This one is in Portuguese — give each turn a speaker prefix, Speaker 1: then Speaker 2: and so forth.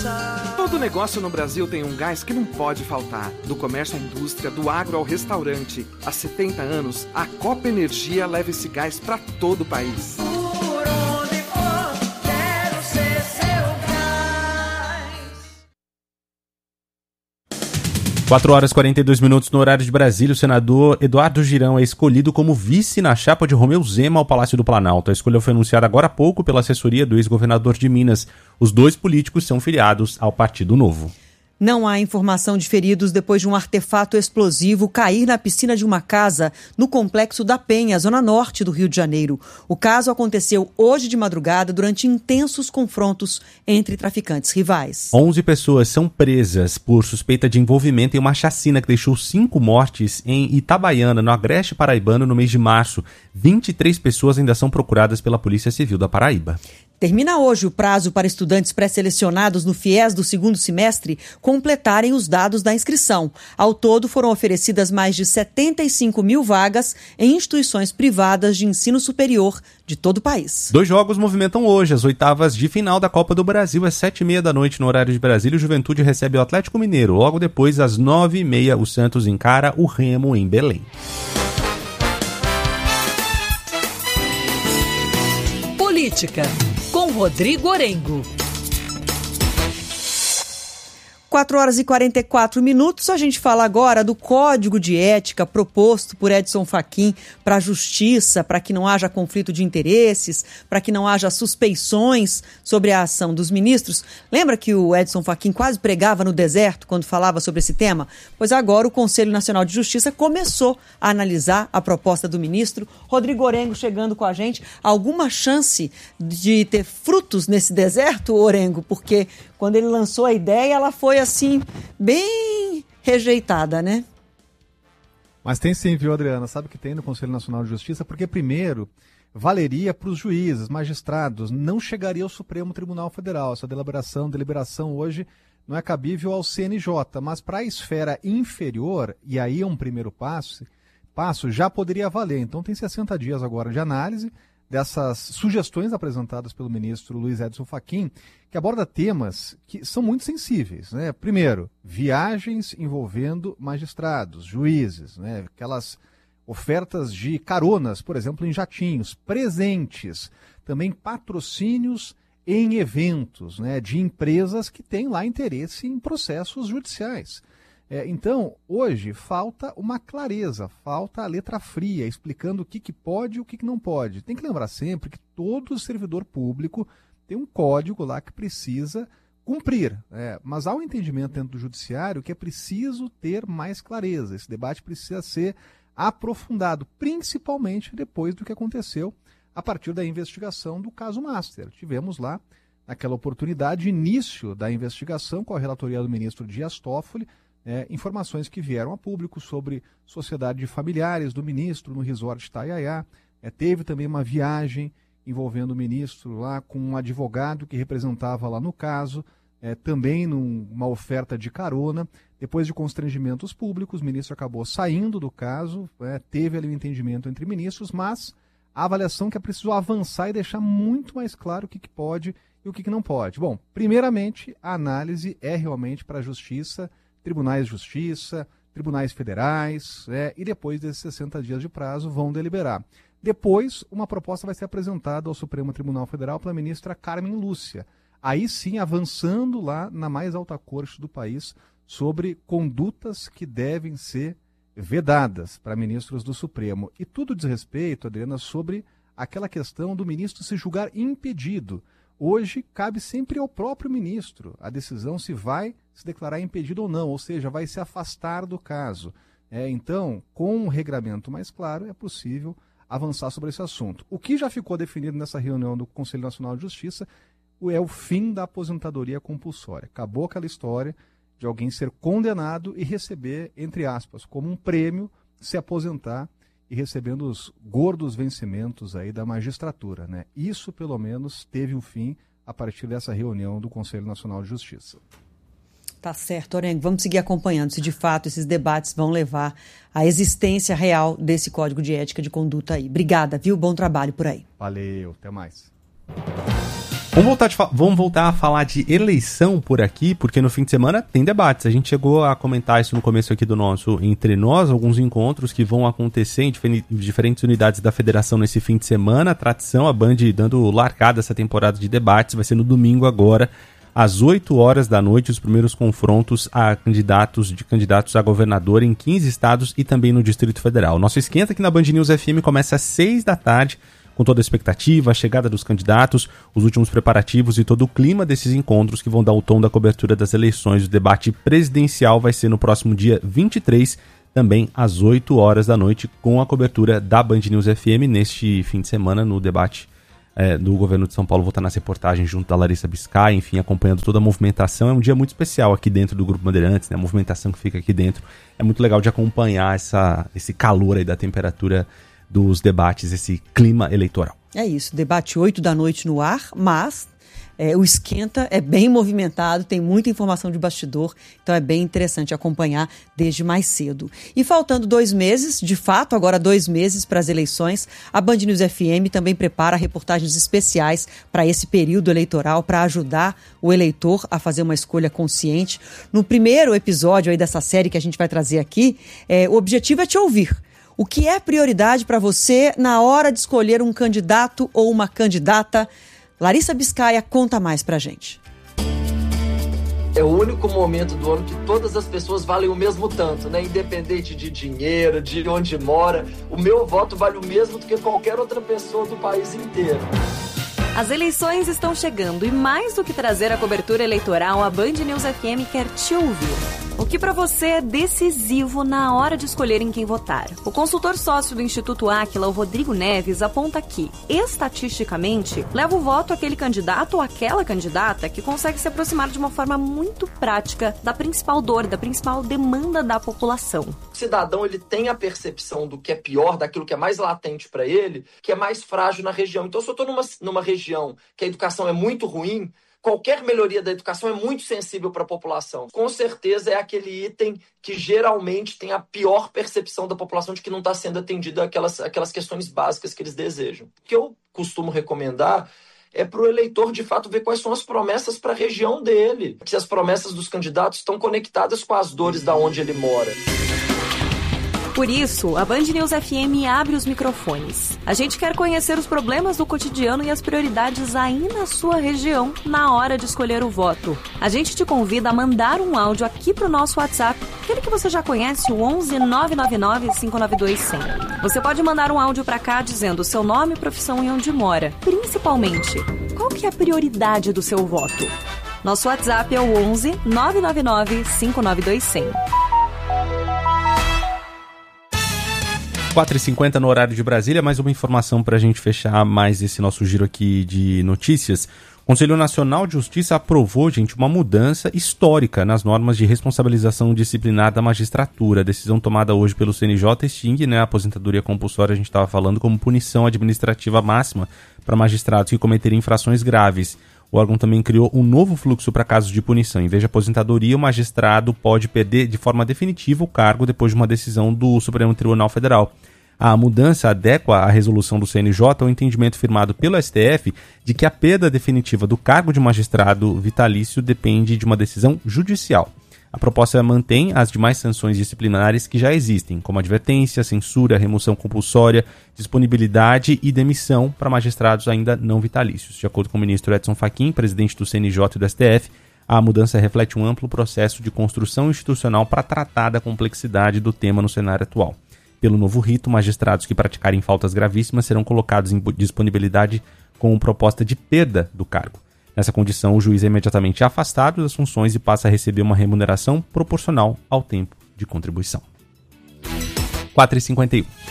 Speaker 1: Todo negócio no Brasil tem um gás que não pode faltar. Do comércio à indústria, do agro ao restaurante. Há 70 anos, a Copa Energia leva esse gás para todo o país.
Speaker 2: Por onde for, quero ser seu gás.
Speaker 3: 4h42 no horário de Brasília. O senador Eduardo Girão é escolhido como vice na chapa de Romeu Zema ao Palácio do Planalto. A escolha foi anunciada agora há pouco pela assessoria do ex-governador de Minas. Os dois políticos são filiados ao Partido Novo.
Speaker 4: Não há informação de feridos depois de um artefato explosivo cair na piscina de uma casa no Complexo da Penha, zona norte do Rio de Janeiro. O caso aconteceu hoje de madrugada durante intensos confrontos entre traficantes rivais.
Speaker 3: 11 pessoas são presas por suspeita de envolvimento em uma chacina que deixou 5 mortes em Itabaiana, no Agreste Paraibano, no mês de março. 23 pessoas ainda são procuradas pela Polícia Civil da Paraíba.
Speaker 4: Termina hoje o prazo para estudantes pré-selecionados no FIES do segundo semestre completarem os dados da inscrição. Ao todo, foram oferecidas mais de 75 mil vagas em instituições privadas de ensino superior de todo o país.
Speaker 3: 2 jogos movimentam hoje. As oitavas de final da Copa do Brasil, às 7h30 da noite, no horário de Brasília. O Juventude recebe o Atlético Mineiro. Logo depois, às 9h30, o Santos encara o Remo em Belém.
Speaker 5: Política, com Rodrigo Orengo.
Speaker 4: 4h44. A gente fala agora do Código de Ética proposto por Edson Fachin para a Justiça, para que não haja conflito de interesses, para que não haja suspeições sobre a ação dos ministros. Lembra que o Edson Fachin quase pregava no deserto quando falava sobre esse tema? Pois agora o Conselho Nacional de Justiça começou a analisar a proposta do ministro. Rodrigo Orengo chegando com a gente. Alguma chance de ter frutos nesse deserto, Orengo? Porque quando ele lançou a ideia, ela foi assim, bem rejeitada, né?
Speaker 6: Mas tem sim, viu, Adriana? Sabe que tem no Conselho Nacional de Justiça? Porque, primeiro, valeria para os juízes, magistrados, não chegaria ao Supremo Tribunal Federal. Essa deliberação hoje não é cabível ao CNJ, mas para a esfera inferior, e aí é um primeiro passo, já poderia valer. Então tem 60 dias agora de análise dessas sugestões apresentadas pelo ministro Luiz Edson Fachin, que aborda temas que são muito sensíveis, né? Primeiro, viagens envolvendo magistrados, juízes, né? Aquelas ofertas de caronas, por exemplo, em jatinhos, presentes, também patrocínios em eventos, né? De empresas que têm lá interesse em processos judiciais. Então, hoje, falta uma clareza, falta a letra fria, explicando o que pode e o que não pode. Tem que lembrar sempre que todo servidor público tem um código lá que precisa cumprir, mas há um entendimento dentro do judiciário que é preciso ter mais clareza. Esse debate precisa ser aprofundado, principalmente depois do que aconteceu a partir da investigação do caso Master. Tivemos lá, naquela oportunidade, início da investigação com a relatoria do ministro Dias Toffoli, informações que vieram a público sobre sociedade de familiares do ministro no resort Itaiaiá. Teve também uma viagem envolvendo o ministro lá com um advogado que representava lá no caso, também numa oferta de carona. Depois de constrangimentos públicos, o ministro acabou saindo do caso, teve ali um entendimento entre ministros, mas a avaliação que é preciso avançar e deixar muito mais claro o que pode e o que não pode. Bom, primeiramente, a análise é realmente para a Justiça, tribunais de justiça, tribunais federais, e depois desses 60 dias de prazo vão deliberar. Depois, uma proposta vai ser apresentada ao Supremo Tribunal Federal pela ministra Carmen Lúcia. Aí sim, avançando lá na mais alta corte do país sobre condutas que devem ser vedadas para ministros do Supremo. E tudo diz respeito, Adriana, sobre aquela questão do ministro se julgar impedido. Hoje, cabe sempre ao próprio ministro a decisão se vai se declarar impedido ou não, ou seja, vai se afastar do caso. Então, com um regramento mais claro, é possível avançar sobre esse assunto. O que já ficou definido nessa reunião do Conselho Nacional de Justiça é o fim da aposentadoria compulsória. Acabou aquela história de alguém ser condenado e receber, entre aspas, como um prêmio, se aposentar e recebendo os gordos vencimentos aí da magistratura, né? Isso, pelo menos, teve um fim a partir dessa reunião do Conselho Nacional de Justiça.
Speaker 4: Tá certo, Orengo. Vamos seguir acompanhando se de fato esses debates vão levar à existência real desse Código de Ética de Conduta aí. Obrigada, viu? Bom trabalho por aí.
Speaker 6: Valeu, até mais.
Speaker 3: Vamos voltar a falar de eleição por aqui, porque no fim de semana tem debates. A gente chegou a comentar isso no começo aqui do nosso Entre Nós, alguns encontros que vão acontecer em diferentes unidades da federação nesse fim de semana. A tradição, a Band dando largada essa temporada de debates, vai ser no domingo agora, às 8 horas da noite, os primeiros confrontos a candidatos a governador em 15 estados e também no Distrito Federal. Nosso esquenta aqui na Band News FM começa às 6 da tarde, com toda a expectativa, a chegada dos candidatos, os últimos preparativos e todo o clima desses encontros que vão dar o tom da cobertura das eleições. O debate presidencial vai ser no próximo dia 23, também às 8 horas da noite, com a cobertura da Band News FM neste fim de semana, no debate do governo de São Paulo. Vou estar nas reportagens junto da Larissa Biscay, enfim, acompanhando toda a movimentação. É um dia muito especial aqui dentro do Grupo Bandeirantes, né? A movimentação que fica aqui dentro. É muito legal de acompanhar esse calor aí da temperatura dos debates, esse clima eleitoral. É isso, debate 8 da noite no ar, mas o esquenta é bem movimentado, tem muita informação de bastidor, então é bem interessante acompanhar desde mais cedo. E faltando 2 meses, de fato, agora 2 meses para as eleições, a Band News FM também prepara reportagens especiais para esse período eleitoral, para ajudar o eleitor a fazer uma escolha consciente. No primeiro episódio aí dessa série que a gente vai trazer aqui, o objetivo é te ouvir. O que é prioridade para você na hora de escolher um candidato ou uma candidata? Larissa Biscay conta mais pra gente.
Speaker 7: É o único momento do ano que todas as pessoas valem o mesmo tanto, né? Independente de dinheiro, de onde mora. O meu voto vale o mesmo do que qualquer outra pessoa do país inteiro.
Speaker 8: As eleições estão chegando e mais do que trazer a cobertura eleitoral, a Band News FM quer te ouvir. O que para você é decisivo na hora de escolher em quem votar? O consultor sócio do Instituto Áquila, o Rodrigo Neves, aponta que, estatisticamente, leva o voto aquele candidato ou aquela candidata que consegue se aproximar de uma forma muito prática da principal dor, da principal demanda da população.
Speaker 7: O cidadão, ele tem a percepção do que é pior, daquilo que é mais latente para ele, que é mais frágil na região. Então, se eu estou numa região que a educação é muito ruim, qualquer melhoria da educação é muito sensível para a população. Com certeza é aquele item que geralmente tem a pior percepção da população de que não está sendo atendido aquelas questões básicas que eles desejam. O que eu costumo recomendar é para o eleitor, de fato, ver quais são as promessas para a região dele. Se as promessas dos candidatos estão conectadas com as dores da onde ele mora.
Speaker 8: Por isso, a Band News FM abre os microfones. A gente quer conhecer os problemas do cotidiano e as prioridades aí na sua região na hora de escolher o voto. A gente te convida a mandar um áudio aqui pro nosso WhatsApp, aquele que você já conhece, o 11 999 592 100. Você pode mandar um áudio para cá dizendo o seu nome, profissão e onde mora. Principalmente, qual que é a prioridade do seu voto? Nosso WhatsApp é o 11 999 592 100.
Speaker 3: 4h50 no horário de Brasília, mais uma informação para a gente fechar mais esse nosso giro aqui de notícias. O Conselho Nacional de Justiça aprovou, gente, uma mudança histórica nas normas de responsabilização disciplinar da magistratura. A decisão tomada hoje pelo CNJ extingue, né, a aposentadoria compulsória, a gente estava falando, como punição administrativa máxima para magistrados que cometerem infrações graves. O órgão também criou um novo fluxo para casos de punição. Em vez de aposentadoria, o magistrado pode perder de forma definitiva o cargo depois de uma decisão do Supremo Tribunal Federal. A mudança adequa a resolução do CNJ ao entendimento firmado pelo STF de que a perda definitiva do cargo de magistrado vitalício depende de uma decisão judicial. A proposta mantém as demais sanções disciplinares que já existem, como advertência, censura, remoção compulsória, disponibilidade e demissão para magistrados ainda não vitalícios. De acordo com o ministro Edson Fachin, presidente do CNJ e do STF, a mudança reflete um amplo processo de construção institucional para tratar da complexidade do tema no cenário atual. Pelo novo rito, magistrados que praticarem faltas gravíssimas serão colocados em disponibilidade com proposta de perda do cargo. Nessa condição, o juiz é imediatamente afastado das funções e passa a receber uma remuneração proporcional ao tempo de contribuição. 4h51.